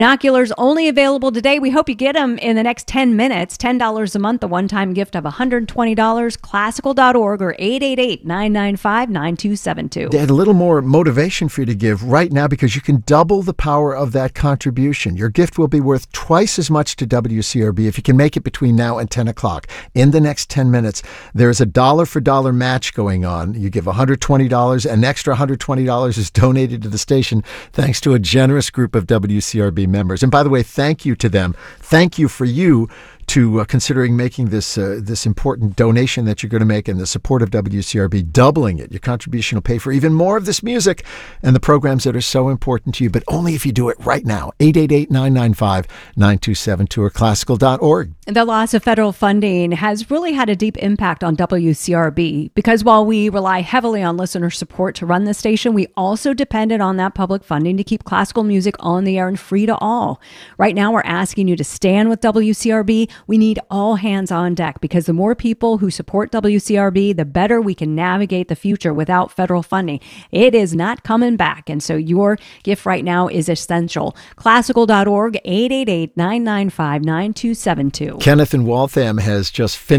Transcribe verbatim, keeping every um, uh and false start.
Binoculars only available today. We hope you get them in the next ten minutes. ten dollars a month, a one-time gift of one hundred twenty dollars. Classical dot org or eight eight eight, nine nine five, nine two seven two. They had a little more motivation for you to give right now because you can double the power of that contribution. Your gift will be worth twice as much to W C R B if you can make it between now and ten o'clock. In the next ten minutes, there's a dollar for dollar match going on. You give one hundred twenty dollars, an extra one hundred twenty dollars is donated to the station thanks to a generous group of W C R B members. And by the way, thank you to them. Thank you for you to uh, considering making this uh, this important donation that you're going to make in the support of W C R B, doubling it. Your contribution will pay for even more of this music and the programs that are so important to you, but only if you do it right now. eight eight eight, nine nine five, nine two seven two or classical dot org. The loss of federal funding has really had a deep impact on W C R B because while we rely heavily on listener support to run the station, we also depended on that public funding to keep classical music on the air and free to all. Right now, we're asking you to stand with W C R B. We need all hands on deck because the more people who support W C R B, the better we can navigate the future without federal funding. It is not coming back, and so your gift right now is essential. classical dot org, eight eight eight, nine nine five, nine two seven two. Kenneth in Waltham has just finished